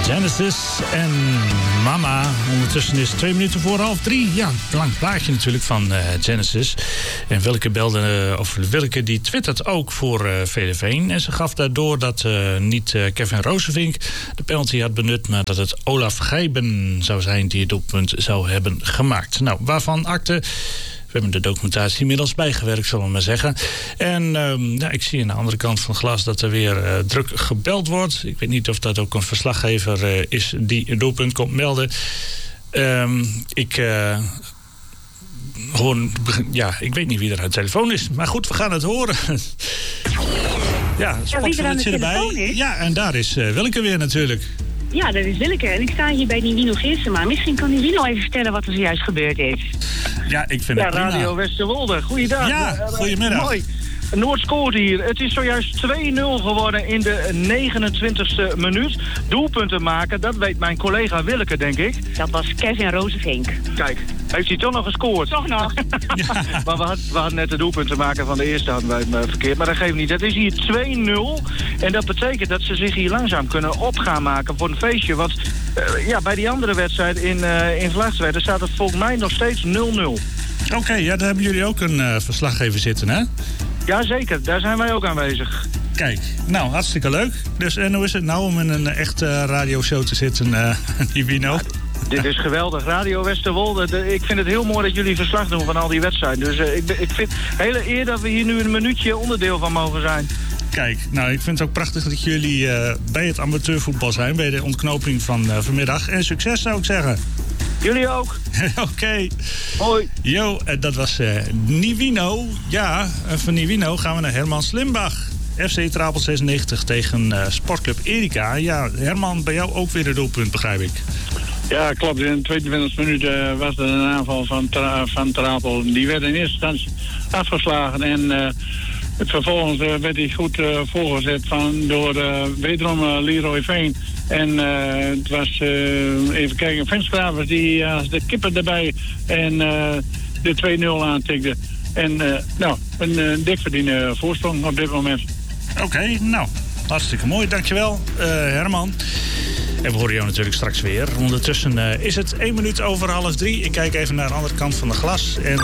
Genesis en Mama. Ondertussen is 2 minuten voor 2:30. Ja, een lang plaatje natuurlijk van Genesis. En Willeke die twittert ook voor VVV. En ze gaf daardoor dat niet Kevin Roosevink de penalty had benut, maar dat het Olaf Gijben zou zijn die het doelpunt zou hebben gemaakt. Nou, waarvan akte? We hebben de documentatie inmiddels bijgewerkt, zullen we maar zeggen. En ik zie aan de andere kant van het glas dat er weer druk gebeld wordt. Ik weet niet of dat ook een verslaggever is die een doelpunt komt melden. Ik weet niet wie er aan de telefoon is. Maar goed, we gaan het horen. Ja, sportfilmpje erbij. Ja, en daar is Willeke weer natuurlijk. Ja, dat is Willeke. En ik sta hier bij Nivino Geersema. Misschien kan Nivino even vertellen wat er zojuist gebeurd is. Ja, ik vind het prima. Radio Westerwolde. Goeiedag. Ja, goedemiddag. Mooi. Noord scoort hier. Het is zojuist 2-0 geworden in de 29e minuut. Doelpunten maken, dat weet mijn collega Willeke, denk ik. Dat was Kevin Roosevink. Kijk, heeft hij toch nog gescoord? Toch nog. Ja. Maar we hadden net de doelpunten maken van de eerste hadden wij verkeerd. Maar dat geeft niet. Het is hier 2-0. En dat betekent dat ze zich hier langzaam kunnen op gaan maken voor een feestje. Want bij die andere wedstrijd in Vlagtwedde staat het volgens mij nog steeds 0-0. Oké, ja, daar hebben jullie ook een verslaggever zitten, hè? Jazeker, daar zijn wij ook aanwezig. Kijk, nou, hartstikke leuk. Dus en hoe is het nou om in een echte radioshow te zitten, Nivino? Ja, dit is geweldig. Radio Westerwolde. Ik vind het heel mooi dat jullie verslag doen van al die wedstrijden. Dus ik vind het hele eer dat we hier nu een minuutje onderdeel van mogen zijn. Kijk, nou, ik vind het ook prachtig dat jullie bij het amateurvoetbal zijn, bij de ontknoping van vanmiddag. En succes, zou ik zeggen. Jullie ook. Oké. Hoi. Jo, dat was Nivino. Ja, van Nivino gaan we naar Herman Slimbach. FC Trapel 96 tegen Sportclub Erika. Ja, Herman, bij jou ook weer een doelpunt, begrijp ik. Ja, klopt. In de 22e minuut was er een aanval van Trapel. Die werd in eerste instantie afgeslagen en vervolgens werd hij goed voorgezet door wederom Leroy Veen. En het was, even kijken, Venskravers die als de kipper erbij en de 2-0 aantikte. En een dik verdiende voorsprong op dit moment. Oké, nou, hartstikke mooi. Dankjewel, Herman. En we horen jou natuurlijk straks weer. Ondertussen is het 1 minuut over 2:30. Ik kijk even naar de andere kant van de glas. En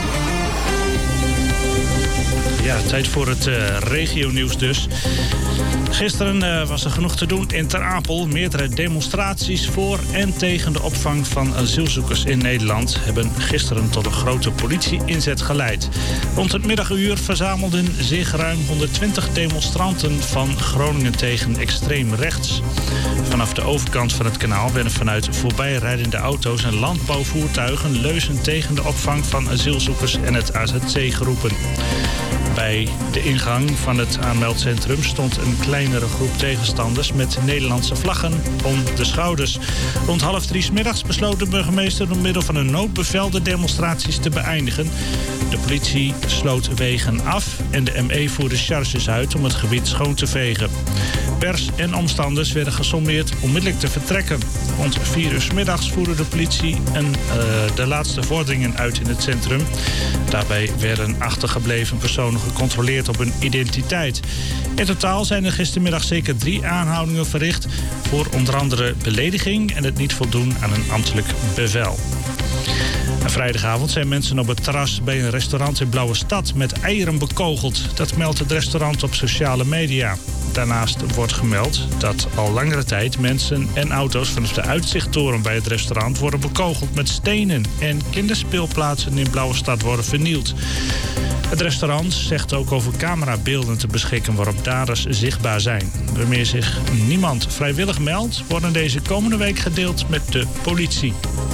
tijd voor het regionieuws dus. Gisteren was er genoeg te doen in Ter Apel. Meerdere demonstraties voor en tegen de opvang van asielzoekers in Nederland hebben gisteren tot een grote politie-inzet geleid. Rond het middaguur verzamelden zich ruim 120 demonstranten van Groningen tegen extreem rechts. Vanaf de overkant van het kanaal werden vanuit voorbijrijdende auto's en landbouwvoertuigen leuzen tegen de opvang van asielzoekers en het AZC geroepen. Bij de ingang van het aanmeldcentrum stond een kleinere groep tegenstanders met Nederlandse vlaggen om de schouders. Rond 2:30 's middags besloot de burgemeester door middel van een noodbevel de demonstraties te beëindigen. De politie sloot wegen af en de ME voerde charges uit om het gebied schoon te vegen. Pers en omstanders werden gesommeerd onmiddellijk te vertrekken. Rond 4 uur 's middags voerde de politie de laatste vorderingen uit in het centrum. Daarbij werden achtergebleven personen gecontroleerd op hun identiteit. In totaal zijn er gistermiddag zeker 3 aanhoudingen verricht voor onder andere belediging en het niet voldoen aan een ambtelijk bevel. En vrijdagavond zijn mensen op het terras bij een restaurant in Blauwestad met eieren bekogeld. Dat meldt het restaurant op sociale media. Daarnaast wordt gemeld dat al langere tijd mensen en auto's vanaf de uitzichttoren bij het restaurant worden bekogeld met stenen en kinderspeelplaatsen in Blauwestad worden vernield. Het restaurant zegt ook over camerabeelden te beschikken waarop daders zichtbaar zijn. Wanneer zich niemand vrijwillig meldt, worden deze komende week gedeeld met de politie.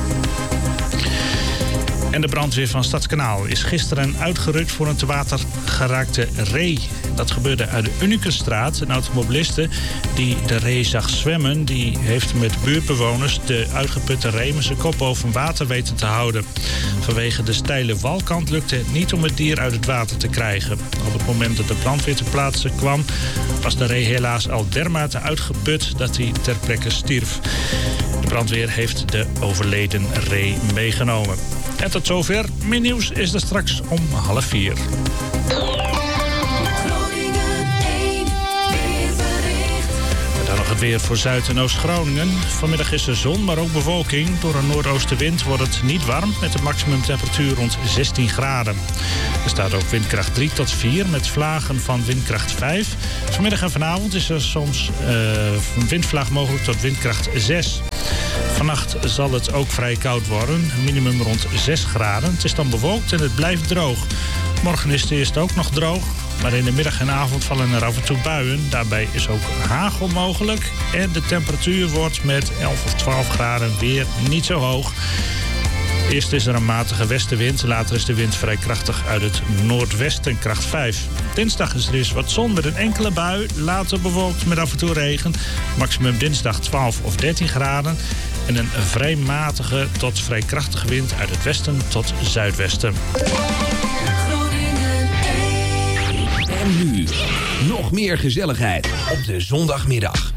En de brandweer van Stadskanaal is gisteren uitgerukt voor een te water geraakte ree. Dat gebeurde uit de Unicusstraat. Een automobiliste die de ree zag zwemmen, die heeft met buurtbewoners de uitgeputte ree met zijn kop boven water weten te houden. Vanwege de steile walkant lukte het niet om het dier uit het water te krijgen. Op het moment dat de brandweer ter plaatse kwam, was de ree helaas al dermate uitgeput dat hij ter plekke stierf. De brandweer heeft de overleden ree meegenomen. En tot zover. Meer nieuws is er straks om 3:30. Het weer voor Zuid- en Oost-Groningen. Vanmiddag is er zon, maar ook bewolking. Door een noordoostenwind wordt het niet warm met een maximumtemperatuur rond 16 graden. Er staat ook windkracht 3 tot 4 met vlagen van windkracht 5. Vanmiddag en vanavond is er soms een windvlaag mogelijk tot windkracht 6. Vannacht zal het ook vrij koud worden, minimum rond 6 graden. Het is dan bewolkt en het blijft droog. Morgen is het eerst ook nog droog, maar in de middag en avond vallen er af en toe buien. Daarbij is ook hagel mogelijk en de temperatuur wordt met 11 of 12 graden weer niet zo hoog. Eerst is er een matige westenwind, later is de wind vrij krachtig uit het noordwesten, kracht 5. Dinsdag is er eens wat zon met een enkele bui, later bewolkt met af en toe regen. Maximum dinsdag 12 of 13 graden. En een vrij matige tot vrij krachtige wind uit het westen tot zuidwesten. En nu, nog meer gezelligheid op de zondagmiddag.